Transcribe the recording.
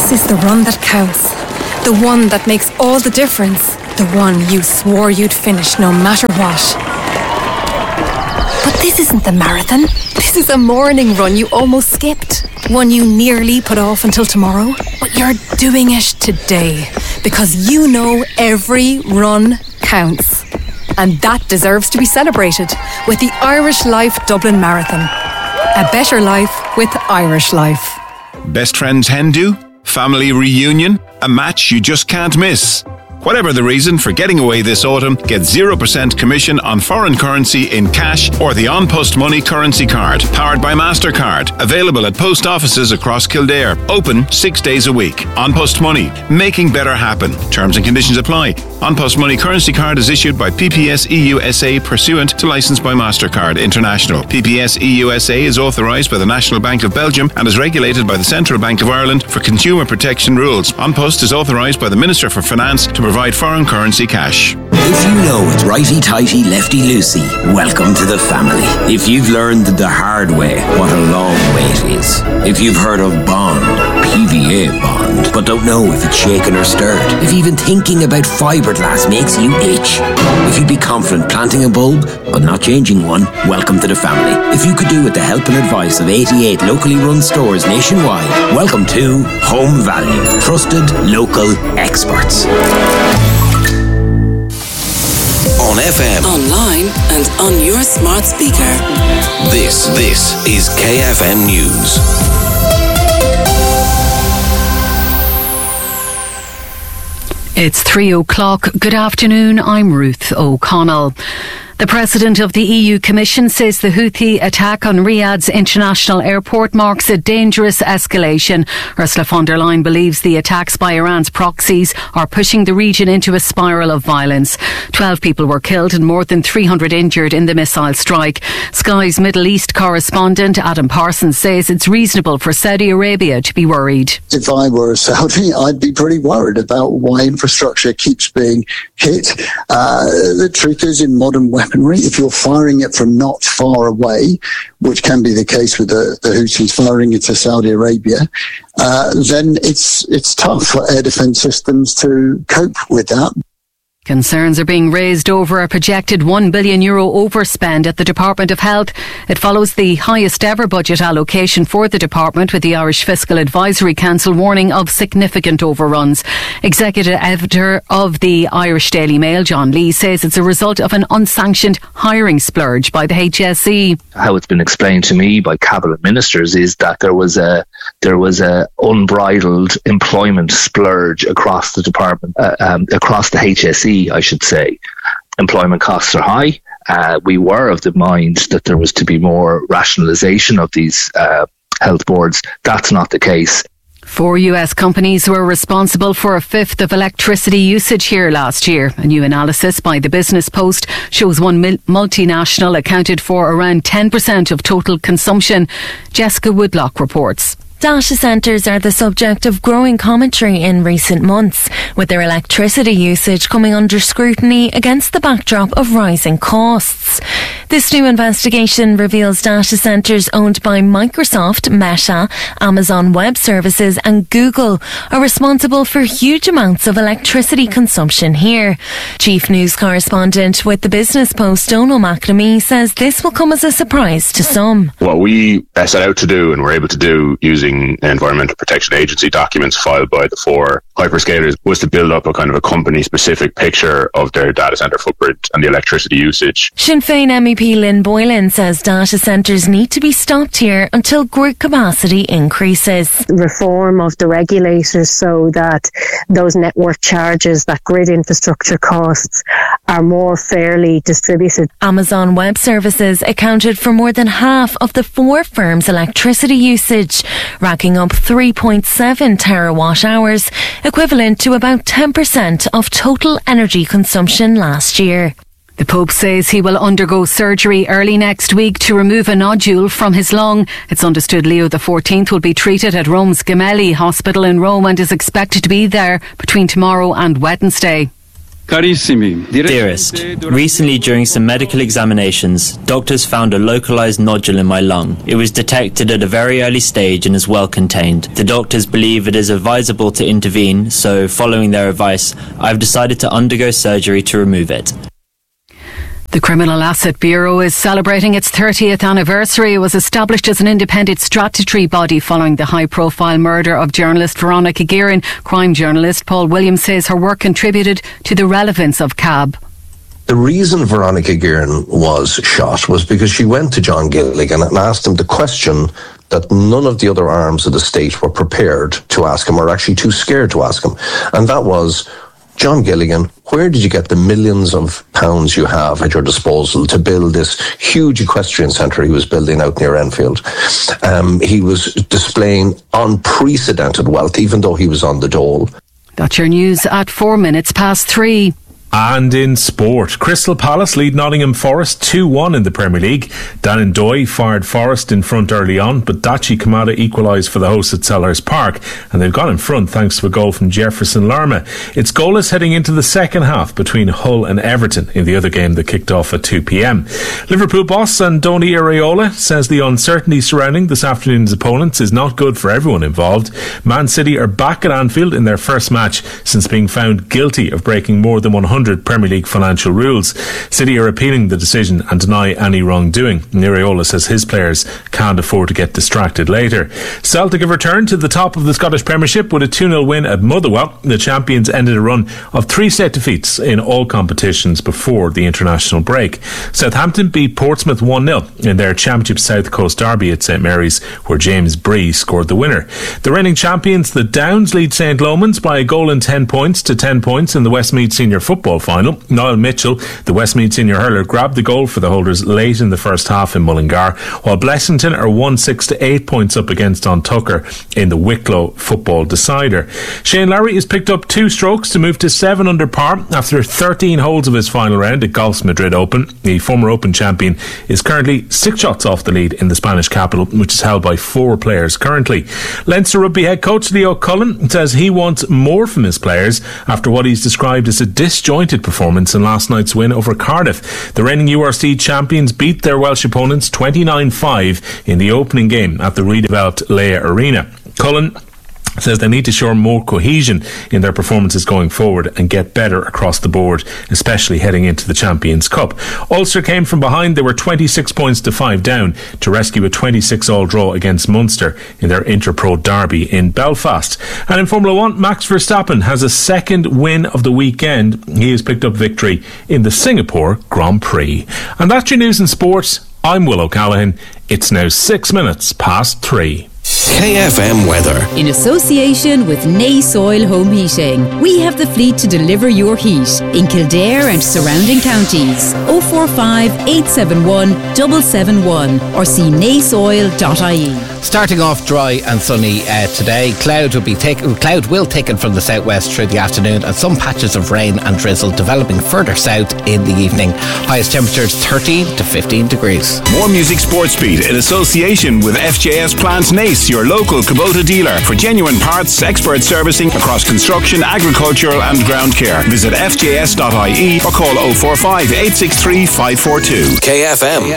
This is the run that counts. The one that makes all the difference. The one you swore you'd finish no matter what. But this isn't the marathon. This is a morning run you almost skipped. One you nearly put off until tomorrow. But you're doing it today. Because you know every run counts. And that deserves to be celebrated with the Irish Life Dublin Marathon. A better life with Irish Life. Best friends hen do? Family reunion? A match you just can't miss? Whatever the reason for getting away this autumn, get 0% commission on foreign currency in cash or the An Post Money currency card, powered by MasterCard. Available at post offices across Kildare. Open 6 days a week. An Post Money, making better happen. Terms and conditions apply. An Post Money currency card is issued by PPS EUSA pursuant to licence by MasterCard International. PPS EUSA is authorised by the National Bank of Belgium and is regulated by the Central Bank of Ireland for consumer protection rules. An Post is authorised by the Minister for Finance to provide foreign currency cash. If you know it's righty-tighty, lefty-loosey, welcome to the family. If you've learned the hard way what a long way it is. If you've heard of Bond, PVA Bond, but don't know if it's shaken or stirred. If even thinking about fiberglass makes you itch. If you'd be confident planting a bulb, but not changing one, welcome to the family. If you could do with the help and advice of 88 locally run stores nationwide, welcome to Home Value. Trusted local experts. On FM, online and on your smart speaker. This is KFM News. It's 3:00. Good afternoon, I'm Ruth O'Connell. The President of the EU Commission says the Houthi attack on Riyadh's international airport marks a dangerous escalation. Ursula von der Leyen believes the attacks by Iran's proxies are pushing the region into a spiral of violence. 12 people were killed and more than 300 injured in the missile strike. Sky's Middle East correspondent Adam Parsons says it's reasonable for Saudi Arabia to be worried. If I were a Saudi, I'd be pretty worried about why infrastructure keeps being hit. The truth is, in modern weaponry, if you're firing it from not far away, which can be the case with the Houthis firing it to Saudi Arabia, then it's tough for air defence systems to cope with that. Concerns are being raised over a projected €1 billion overspend at the Department of Health. It follows the highest ever budget allocation for the department, with the Irish Fiscal Advisory Council warning of significant overruns. Executive editor of the Irish Daily Mail, John Lee, says it's a result of an unsanctioned hiring splurge by the HSE. How it's been explained to me by cabinet ministers is that there was a unbridled employment splurge across the department, across the HSE, I should say. Employment costs are high. We were of the mind that there was to be more rationalisation of these health boards. That's not the case. 4 US companies were responsible for a fifth of electricity usage here last year. A new analysis by the Business Post shows one multinational accounted for around 10% of total consumption. Jessica Woodlock reports. Data centres are the subject of growing commentary in recent months, with their electricity usage coming under scrutiny against the backdrop of rising costs. This new investigation reveals data centres owned by Microsoft, Meta, Amazon Web Services and Google are responsible for huge amounts of electricity consumption here. Chief News Correspondent with the Business Post, Donal McNamee, says this will come as a surprise to some. What we set out to do and were able to do using Environmental Protection Agency documents filed by the 4 hyperscalers was to build up a kind of a company-specific picture of their data centre footprint and the electricity usage. Sinn Féin MEP Lynn Boylan says data centres need to be stopped here until grid capacity increases. Reform of the regulators so that those network charges, that grid infrastructure costs, are more fairly distributed. Amazon Web Services accounted for more than half of the 4 firms' electricity usage, racking up 3.7 terawatt hours, equivalent to about 10% of total energy consumption last year. The Pope says he will undergo surgery early next week to remove a nodule from his lung. It's understood Leo XIV will be treated at Rome's Gemelli Hospital in Rome and is expected to be there between tomorrow and Wednesday. Dearest, recently during some medical examinations, doctors found a localized nodule in my lung. It was detected at a very early stage and is well contained. The doctors believe it is advisable to intervene, so following their advice, I've decided to undergo surgery to remove it. The Criminal Asset Bureau is celebrating its 30th anniversary. It was established as an independent statutory body following the high-profile murder of journalist Veronica Guerin. Crime journalist Paul Williams says her work contributed to the relevance of CAB. The reason Veronica Guerin was shot was because she went to John Gilligan and asked him the question that none of the other arms of the state were prepared to ask him, or actually too scared to ask him. And that was, John Gilligan, where did you get the millions of pounds you have at your disposal to build this huge equestrian centre he was building out near Enfield? He was displaying unprecedented wealth, even though he was on the dole. That's your news at 3:04. And in sport, Crystal Palace lead Nottingham Forest 2-1 in the Premier League. Dan Ndoye fired Forest in front early on, but Dachi Kamada equalised for the hosts at Selhurst Park, and they've gone in front thanks to a goal from Jefferson Lerma. It's goalless heading into the second half between Hull and Everton in the other game that kicked off at 2 p.m. Liverpool boss Andoni Iraola says the uncertainty surrounding this afternoon's opponents is not good for everyone involved. Man City are back at Anfield in their first match since being found guilty of breaking more than 100 Premier League financial rules. City are appealing the decision and deny any wrongdoing. Iraola says his players can't afford to get distracted later. Celtic have returned to the top of the Scottish Premiership with a 2-0 win at Motherwell. The champions ended a run of 3 set defeats in all competitions before the international break. Southampton beat Portsmouth 1-0 in their Championship South Coast derby at St Mary's, where James Bree scored the winner. The reigning champions, the Downs, lead St Lomans by a goal and 10 points to 10 points in the Westmeath Senior Football final. Niall Mitchell, the Westmeath senior hurler, grabbed the goal for the holders late in the first half in Mullingar, while Blessington are 1-6 to 8 points up against Tucker in the Wicklow football decider. Shane Lowry has picked up 2 strokes to move to 7 under par after 13 holes of his final round at Golf's Madrid Open. The former Open champion is currently 6 shots off the lead in the Spanish capital, which is held by 4 players currently. Leinster Rugby head coach Leo Cullen says he wants more from his players after what he's described as a disjointed performance in last night's win over Cardiff. The reigning URC champions beat their Welsh opponents 29-5 in the opening game at the redeveloped Leia Arena. Cullen says they need to show more cohesion in their performances going forward and get better across the board, especially heading into the Champions Cup. Ulster came from behind. They were 26 points to 5 down to rescue a 26-all draw against Munster in their Interpro derby in Belfast. And in Formula 1, Max Verstappen has a second win of the weekend. He has picked up victory in the Singapore Grand Prix. And that's your news in sports. I'm Will O'Callaghan. It's now 3:06. KFM weather. In association with Nace Soil Home Heating, we have the fleet to deliver your heat in Kildare and surrounding counties. 045 871 771 or see naceoil.ie. Starting off dry and sunny today. Cloud will thicken from the southwest through the afternoon, and some patches of rain and drizzle developing further south in the evening. Highest temperatures 13 to 15 degrees. More Music Sports Beat in association with FJS Plant Nace, your local Kubota dealer for genuine parts, expert servicing across construction, agricultural and ground care. Visit fjs.ie or call 045 863 542. KFM.